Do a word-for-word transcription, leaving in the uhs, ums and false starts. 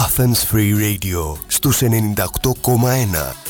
Athens Free Radio στους ενενήντα οκτώ κόμμα ένα.